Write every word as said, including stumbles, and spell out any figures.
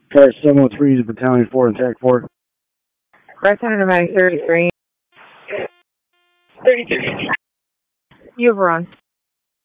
Car seven oh three is Battalion four and Tech four. Right Center Nomadic thirty-three. thirty-three. You have run.